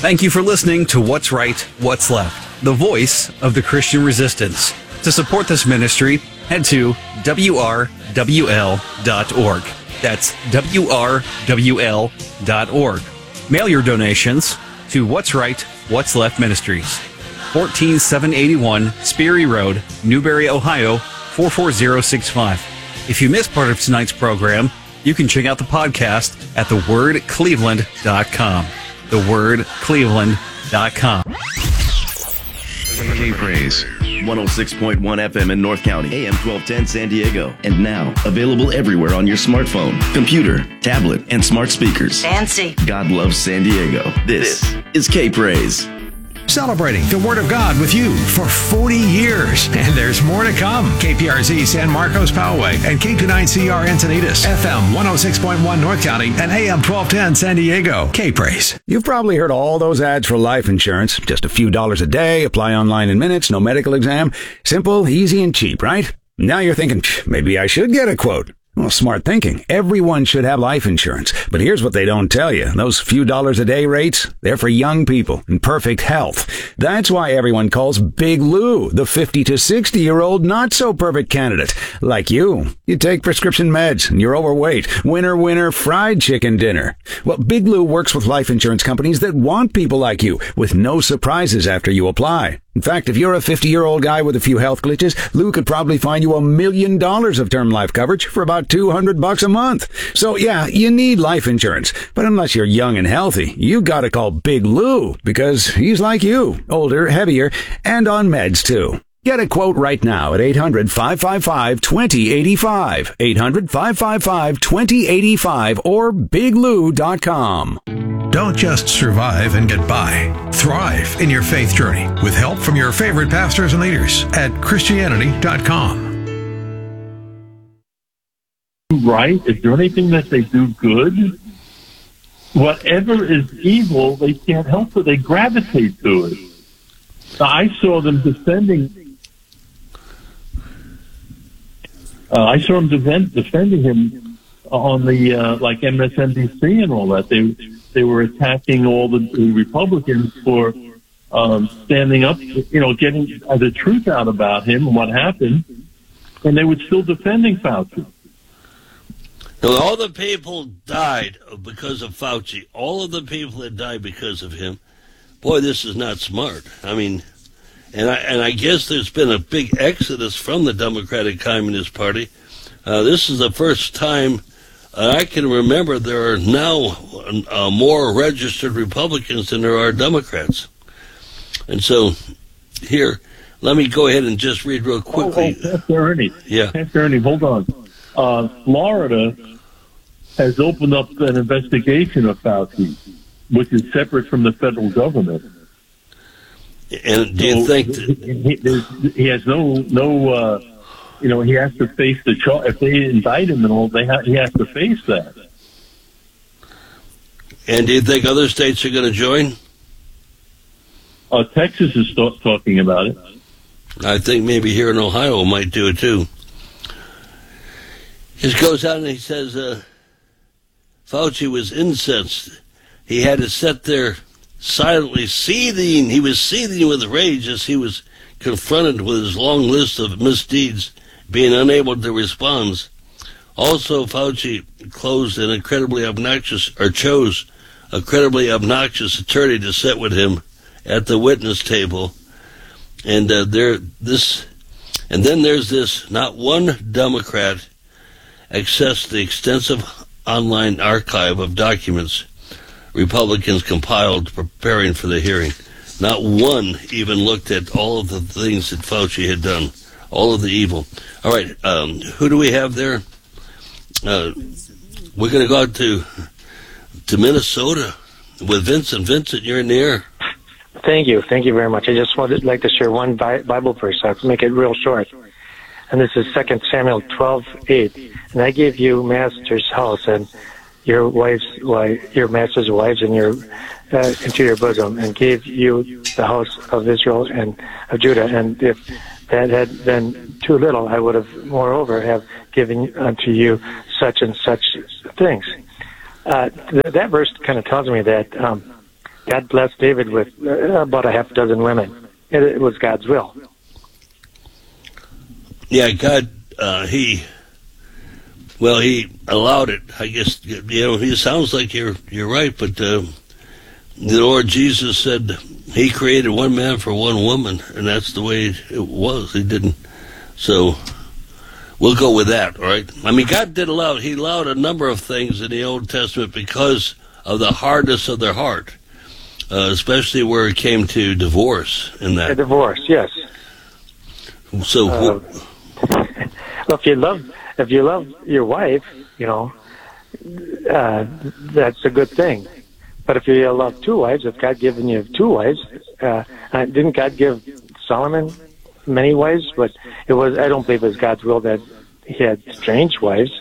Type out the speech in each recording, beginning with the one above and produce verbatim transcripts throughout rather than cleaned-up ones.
Thank you for listening to What's Right, What's Left, the voice of the Christian resistance. To support this ministry, head to W R W L dot org. That's W R W L dot org. Mail your donations to What's Right, What's Left Ministries, fourteen seven eighty-one Sperry Road, Newberry, Ohio, four four zero six five. If you missed part of tonight's program, you can check out the podcast at the word cleveland dot com. the word cleveland dot com. K-Praise, one oh six point one F M in North County, A M twelve ten San Diego. And now, available everywhere on your smartphone, computer, tablet, and smart speakers. Fancy. God loves San Diego. This, this is K-Praise. Celebrating the Word of God with you for forty years. And there's more to come. K P R Z San Marcos Poway and K twenty-nine C R Encinitas, F M one oh six point one North County and A M twelve ten San Diego. K-Praise. You've probably heard all those ads for life insurance. Just a few dollars a day, apply online in minutes, no medical exam. Simple, easy, and cheap, right? Now you're thinking, maybe I should get a quote. Well, smart thinking. Everyone should have life insurance. But here's what they don't tell you. Those few dollars a day rates, they're for young people in perfect health. That's why everyone calls Big Lou the fifty to sixty year old not so perfect candidate. Like you. You take prescription meds and you're overweight. Winner, winner, fried chicken dinner. Well, Big Lou works with life insurance companies that want people like you with no surprises after you apply. In fact, if you're a fifty-year-old guy with a few health glitches, Lou could probably find you a million dollars of term life coverage for about two hundred bucks a month. So yeah, you need life insurance. But unless you're young and healthy, you gotta call Big Lou because he's like you, older, heavier, and on meds too. Get a quote right now at eight hundred, five five five, two oh eight five, eight hundred, five five five, two oh eight five, or big lou dot com. Don't just survive and get by. Thrive in your faith journey with help from your favorite pastors and leaders at Christianity dot com. Right? Is there anything that they do good? Whatever is evil, they can't help it. They gravitate to it. I saw them defending Uh, I saw him defend, defending him on the uh, like M S N B C and all that. They they were attacking all the, the Republicans for um, standing up, you know, getting the truth out about him and what happened, and they were still defending Fauci. Now, all the people died because of Fauci. All of the people that died because of him. Boy, this is not smart. I mean. And I, and I guess there's been a big exodus from the Democratic Communist Party. Uh, this is the first time uh, I can remember there are now uh, more registered Republicans than there are Democrats. And so here, let me go ahead and just read real quickly. Oh, oh, Pastor Ernie. Yeah. Pastor Ernie, hold on. Uh, Florida has opened up an investigation of Fauci, which is separate from the federal government. And do you so think that he, he has no no uh, you know he has to face the charge if they indict him and all they ha- he has to face that. And do you think other states are going to join? Uh, Texas is st- talking about it. I think maybe here in Ohio might do it too. He goes out and he says uh, Fauci was incensed. He had to sit there silently seething. He was seething with rage as he was confronted with his long list of misdeeds, being unable to respond. Also, Fauci closed an incredibly obnoxious, or chose a incredibly obnoxious attorney to sit with him at the witness table. And uh, there, this, and then there's this: not one Democrat accessed the extensive online archive of documents Republicans compiled preparing for the hearing. Not one even looked at all of the things that Fauci had done, all of the evil. All right, um, who do we have there? Uh, we're going to go out to to Minnesota with Vincent. Vincent, you're in the air. Thank you. Thank you very much. I just wanted like to share one Bible verse. I'll make it real short. And this is Second Samuel twelve eight. And I gave you master's house and your wife's wife, your master's wives, and your uh, into your bosom, and gave you the house of Israel and of Judah. And if that had been too little, I would have, moreover, have given unto you such and such things. Uh, th- that verse kind of tells me that um, God blessed David with uh, about a half dozen women. It, it was God's will. Yeah, God, uh, he, well, he allowed it. I guess, you know, it sounds like you're you're right, but uh, the Lord Jesus said he created one man for one woman, and that's the way it was. He didn't. So we'll go with that, all right? I mean, God did allow, he allowed a number of things in the Old Testament because of the hardness of their heart, uh, especially where it came to divorce in that. A divorce, yes. So, uh, well, if you love, if you love your wife, you know, uh, that's a good thing. But if you love two wives, if God given you two wives, uh, didn't God give Solomon many wives? But it was, I don't believe it was God's will that he had strange wives.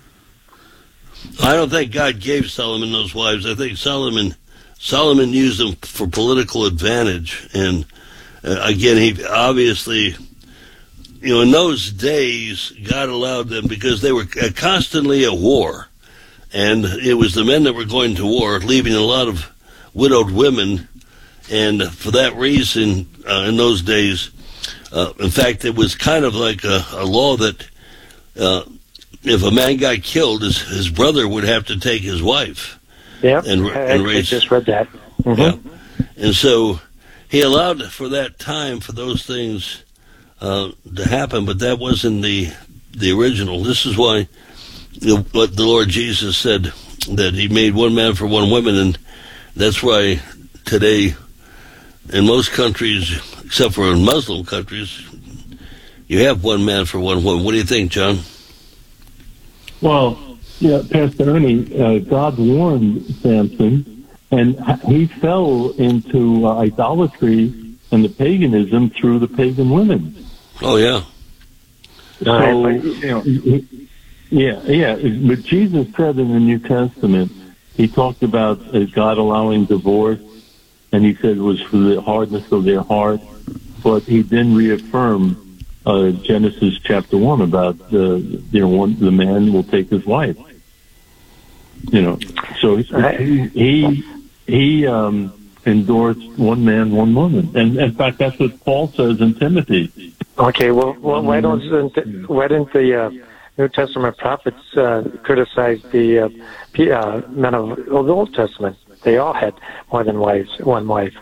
I don't think God gave Solomon those wives. I think Solomon Solomon used them for political advantage. And uh, again, he obviously, you know, in those days, God allowed them because they were constantly at war. And it was the men that were going to war, leaving a lot of widowed women. And for that reason, uh, in those days, uh, in fact, it was kind of like a, a law that uh, if a man got killed, his, his brother would have to take his wife. Yeah, and, I, and I raise, just read that. Mm-hmm. Yeah. And so he allowed for that time for those things uh, to happen, but that wasn't the the original. This is why, you know, what the Lord Jesus said, that he made one man for one woman, and that's why today in most countries, except for in Muslim countries, you have one man for one woman. What do you think, John? Well, yeah, Pastor Ernie, uh, God warned Samson, and he fell into uh, idolatry and the paganism through the pagan women. Oh, yeah. So, you know, he, yeah, yeah. But Jesus said in the New Testament, he talked about uh, God allowing divorce, and he said it was for the hardness of their heart. But he then reaffirmed uh, Genesis chapter one about the you know one, the man will take his wife. You know, so he he, he um, endorsed one man, one woman, and in fact that's what Paul says in Timothy. Okay, well, well why don't why didn't the uh, New Testament prophets uh, criticize the uh, uh, men of the Old Testament? They all had more than wives, one wife.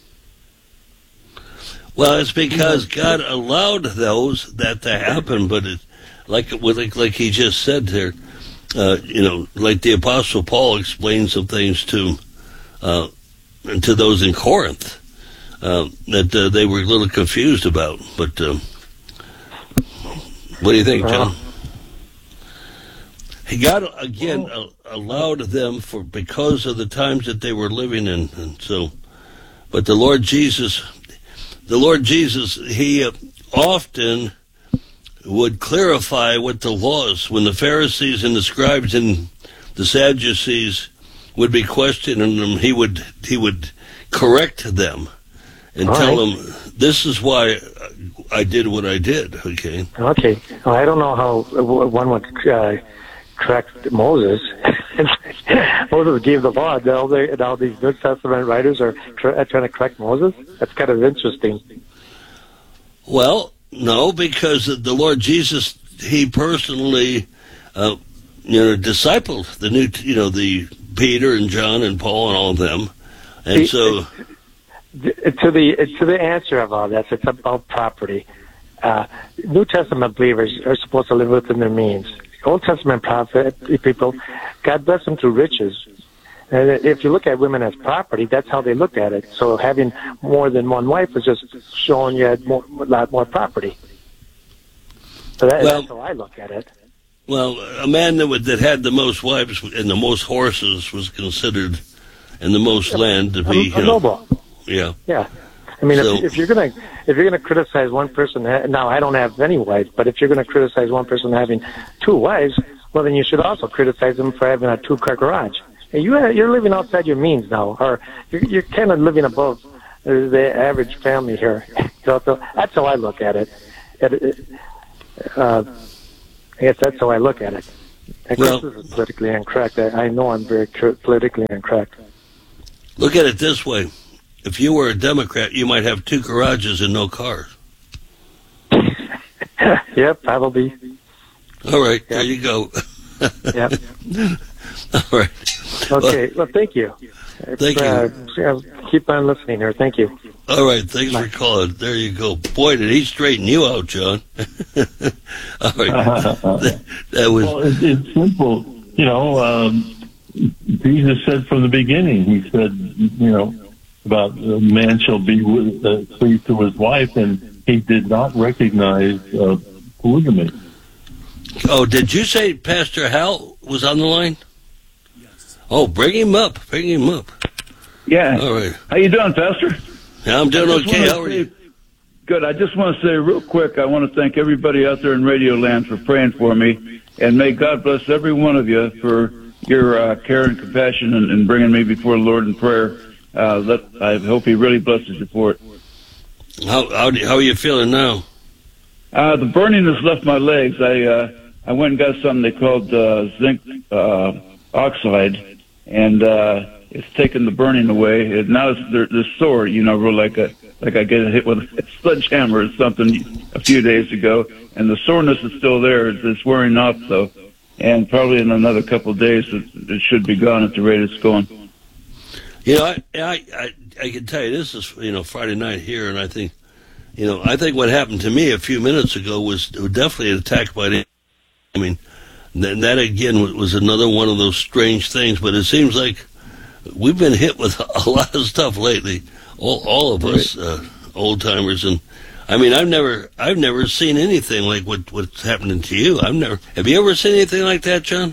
Well, it's because God allowed those that to happen, but it, like like like he just said there, uh, you know, like the Apostle Paul explained some things to uh, to those in Corinth uh, that uh, they were a little confused about. But uh, what do you think, John? He God again uh, allowed them for because of the times that they were living in, and so. But the Lord Jesus. The Lord Jesus, he uh, often would clarify what the laws, when the Pharisees and the scribes and the Sadducees would be questioning him, he would he would correct them and All tell right. them, this is why I did what I did, okay? Okay. Well, I don't know how one would uh, correct Moses. Moses gave the law, and all, the, and all these New Testament writers are tr- trying to correct Moses. That's kind of interesting. Well, no, because the Lord Jesus, he personally, uh, you know, discipled the new, you know, the Peter and John and Paul and all of them, and See, so to the to the answer of all this, it's about property. Uh, New Testament believers are supposed to live within their means. Old Testament prophet people, God bless them through riches. And if you look at women as property, that's how they looked at it. So having more than one wife was just showing you had more, a lot more property. So that, well, that's how I look at it. Well, a man that would, that had the most wives and the most horses was considered, and the most yeah, land to be, a, a you know, noble. Yeah, yeah. I mean, so, if, if you're gonna if you're gonna criticize one person, now I don't have any wives, but if you're gonna criticize one person having two wives, well, then you should also criticize them for having a two-car garage. You you're living outside your means now, or you're, you're kind of living above the average family here. So, so that's how I look at it. it uh, I guess that's how I look at it. Of well, course, this is politically incorrect. I, I know I'm very cr- politically incorrect. Look at it this way. If you were a Democrat, you might have two garages and no cars. Yep, probably. All right, Yep. there you go. Yep. All right. Okay, well, thank you. Thank uh, you. Keep on listening here. Thank you. All right, thanks Bye. for calling. There you go. Boy, did he straighten you out, John. All right. that, that was... Well, it, it's simple. You know, um, Jesus said from the beginning, he said, you know, about a man shall be with, uh, cleave to his wife, and he did not recognize uh, polygamy. Oh, did you say Pastor Hal was on the line? Yes. Oh, bring him up. Bring him up. Yeah. All right. How you doing, Pastor? Yeah, I'm doing okay. How are say, you? Good. I just want to say real quick, I want to thank everybody out there in Radio Land for praying for me, and may God bless every one of you for your uh, care and compassion and, and bringing me before the Lord in prayer. Uh, let, I hope He really blesses you for it. How how, do, how are you feeling now? Uh, the burning has left my legs. I uh, I went and got something they called uh, zinc uh, oxide, and uh, it's taken the burning away. And now it's they're, they're sore, you know, real like a like I get hit with a sledgehammer or something a few days ago, and the soreness is still there. It's, it's wearing off though, and probably in another couple of days it, it should be gone at the rate it's going. You know, I, I I I can tell you this is you know Friday night here, and I think you know I think what happened to me a few minutes ago was definitely an attack by the. I mean, that, that again was another one of those strange things. But it seems like we've been hit with a lot of stuff lately. All all of us uh, old timers, and I mean, I've never I've never seen anything like what what's happening to you. I've never. Have you ever seen anything like that, John?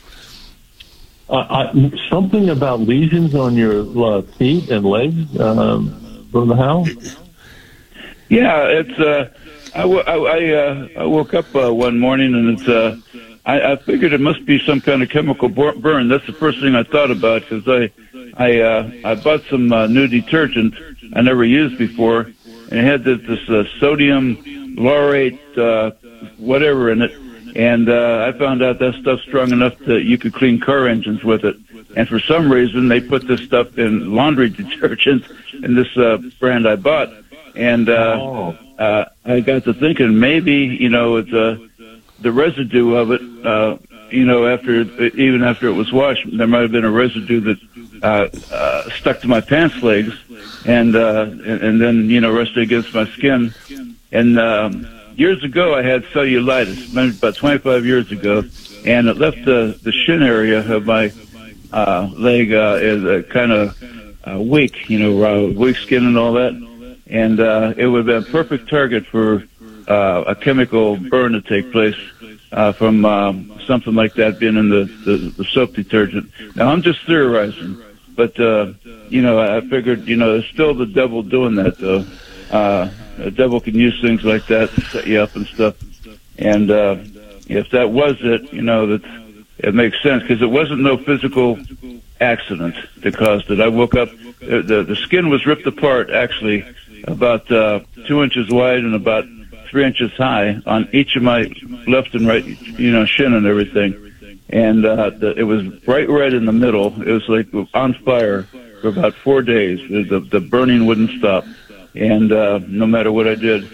Uh, I, something about lesions on your uh, feet and legs, um, Brother Hal? Yeah, it's. Uh, I, w- I, I, uh, I woke up uh, one morning and it's. Uh, I, I figured it must be some kind of chemical burn. That's the first thing I thought about because I, I, uh, I bought some uh, new detergent I never used before, and it had this, this uh, sodium laurate, uh, whatever in it. And uh, I found out that stuff's strong enough that you could clean car engines with it. And for some reason, they put this stuff in laundry detergent in this uh, brand I bought. And uh, oh. uh, I got to thinking maybe, you know, it's uh, the residue of it, uh, you know, after even after it was washed, there might have been a residue that uh, uh, stuck to my pants legs and, uh, and, and then, you know, rested against my skin. And um, years ago, I had cellulitis, maybe about twenty-five years ago, and it left the, the shin area of my uh, leg uh, as a kind of uh, weak, you know, uh, weak skin and all that. And uh, it would have been a perfect target for uh, a chemical burn to take place uh, from um, something like that being in the, the, the soap detergent. Now, I'm just theorizing, but, uh, you know, I figured, you know, there's still the devil doing that, though. Uh, the devil can use things like that to set you up and stuff. And uh, if that was it, you know, that it makes sense because it wasn't no physical accident that caused it. I woke up, the, the, the skin was ripped apart, actually, about uh, two inches wide and about three inches high on each of my left and right, you know, shin and everything. And uh, the, it was bright red in the middle. It was like on fire for about four days. The, the burning wouldn't stop. And uh, no matter what I did.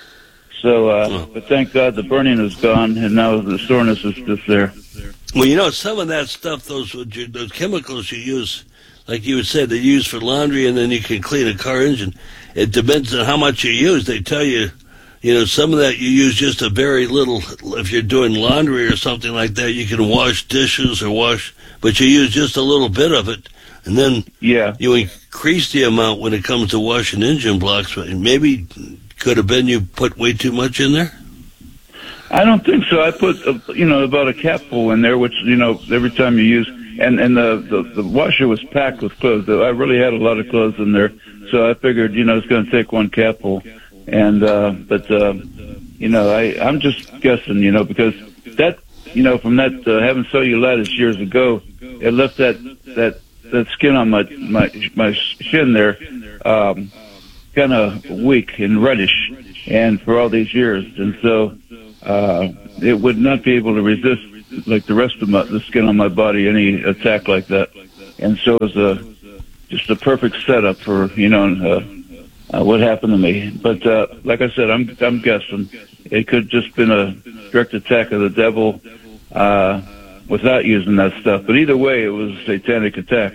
So, uh, but thank God the burning is gone, and now the soreness is just there. Well, you know, some of that stuff, those those chemicals you use, like you said, they use for laundry, and then you can clean a car engine. It depends on how much you use. They tell you, you know, some of that you use just a very little. If you're doing laundry or something like that, you can wash dishes or wash, but you use just a little bit of it. And then yeah. you increase the amount when it comes to washing engine blocks. Maybe could have been you put way too much in there? I don't think so. I put, uh, you know, about a capful in there, which, you know, every time you use, and, and the, the, the washer was packed with clothes. I really had a lot of clothes in there. So I figured, you know, it's going to take one capful. And, uh, but, uh, you know, I, I'm just guessing, you know, because that, you know, from that, uh, having cellulitis years ago, it left that, that, that skin on my my my shin there um, kind of weak and reddish, and for all these years, and so uh, it would not be able to resist like the rest of my, the skin on my body any attack like that. And so as a just a perfect setup for, you know, uh, uh, what happened to me. But uh, like I said, I'm I'm guessing it could just been a direct attack of the devil uh, without using that stuff. But either way, it was a satanic attack.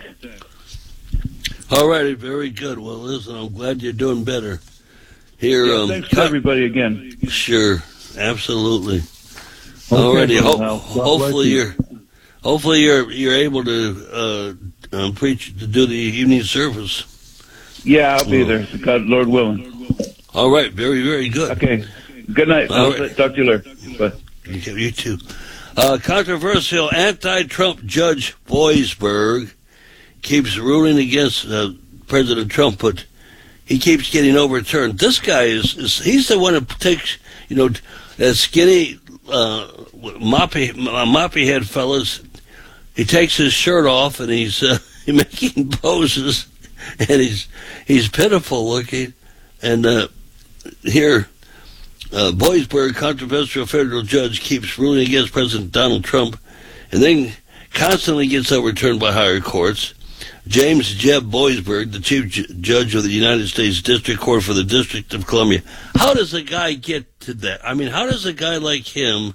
All righty, very good. Well, listen, I'm glad you're doing better. Here, yeah, um, thanks to everybody again. Sure, absolutely. Okay, All righty, ho- well, hopefully you. you're hopefully you're you're able to uh, um, preach to do the evening service. Yeah, I'll be there. God, Lord willing. All right, very very good. Okay, good night. All I'll right. talk to you later. Bye. You, you too. Uh, controversial anti-Trump Judge Boisberg keeps ruling against uh, President Trump, but he keeps getting overturned. This guy is, is he's the one who takes, you know, that skinny, uh, moppy, moppy head fellas. He takes his shirt off and he's uh, making poses, and he's he's pitiful looking. And uh, here, uh, Boisberg, controversial federal judge, keeps ruling against President Donald Trump, and then constantly gets overturned by higher courts. James Jeb Boisberg, the Chief J- Judge of the United States District Court for the District of Columbia. How does a guy get to that? I mean, how does a guy like him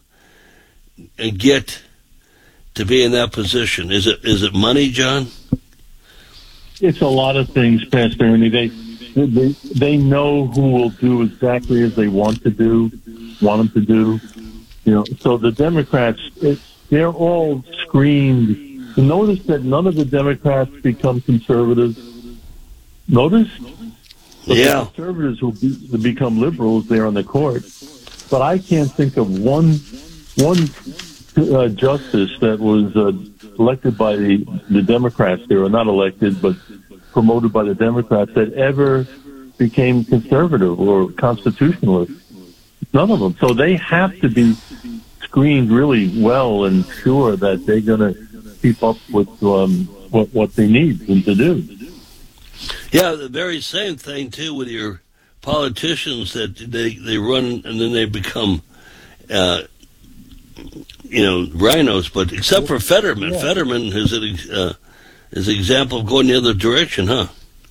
get to be in that position? Is it is it money, John? It's a lot of things, Pastor Ernie. They, they, they know who will do exactly as they want to do, want them to do. You know, so the Democrats, it, they're all screened. Notice that none of the Democrats become conservatives. Notice? But Yeah. the conservatives will, be, will become liberals there on the court. But I can't think of one one uh, justice that was uh, elected by the, the Democrats there, or not elected, but promoted by the Democrats, that ever became conservative or constitutionalist. None of them. So they have to be screened really well and sure that they're going to keep up with um, what what they need them to do. Yeah, the very same thing too with your politicians, that they they run and then they become, uh, you know, rhinos. But except for Fetterman, Yeah. Fetterman is an uh, is an example of going the other direction, huh?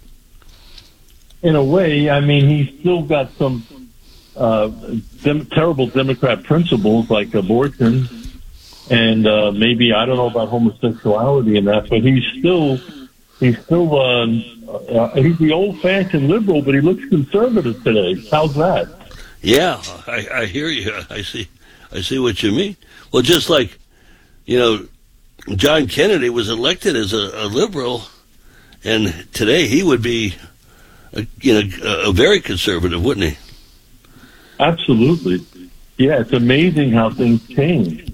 In a way, I mean, he's still got some uh, dem- terrible Democrat principles like abortion. And uh, maybe, I don't know about homosexuality and that, but he's still, he's still, um, uh, he's the old-fashioned liberal, but he looks conservative today. How's that? Yeah, I, I hear you. I see, I see what you mean. Well, just like, you know, John Kennedy was elected as a, a liberal, and today he would be, a, you know, a, a very conservative, wouldn't he? Absolutely. Yeah, it's amazing how things change.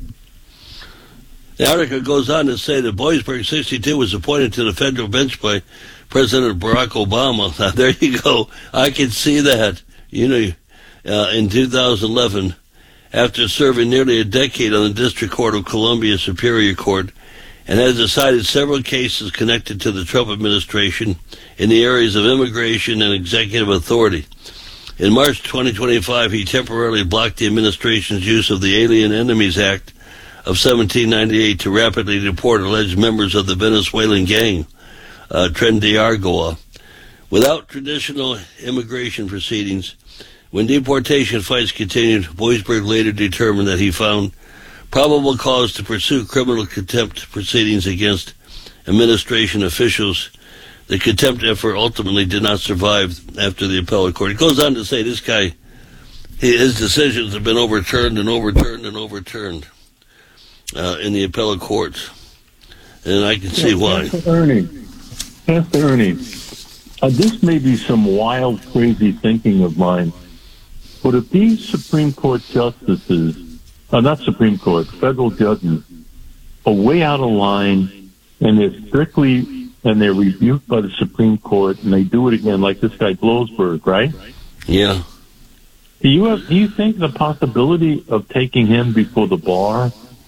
The article goes on to say that Boisberg, sixty-two, was appointed to the federal bench by President Barack Obama. Now, there you go. I can see that. You know, uh, in two thousand eleven, after serving nearly a decade on the District Court of Columbia Superior Court, and has decided several cases connected to the Trump administration in the areas of immigration and executive authority. In March twenty twenty-five, he temporarily blocked the administration's use of the Alien Enemies Act of seventeen ninety-eight to rapidly deport alleged members of the Venezuelan gang, uh, Tren de Aragua. Without traditional immigration proceedings, when deportation fights continued, Boisberg later determined that he found probable cause to pursue criminal contempt proceedings against administration officials. The contempt effort ultimately did not survive after the appellate court. It goes on to say this guy, his decisions have been overturned and overturned and overturned uh, in the appellate courts. And I can see Yeah, why. Pastor Ernie, Pastor Ernie, uh, this may be some wild, crazy thinking of mine, but if these Supreme Court justices, uh, not Supreme Court, federal judges, are way out of line and they're strictly, and they're rebuked by the Supreme Court and they do it again, like this guy Boisberg, right? Yeah. Do you have, do you think the possibility of taking him before the bar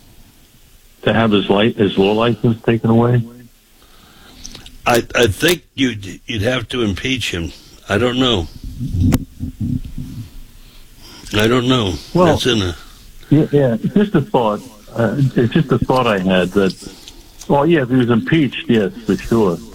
to have his light, his law license taken away? I I think you'd you'd have to impeach him. I don't know. I don't know. Well, That's in a yeah, yeah. It's just a thought. Uh, it's just a thought I had that. Well, yeah, if he was impeached, yes, for sure.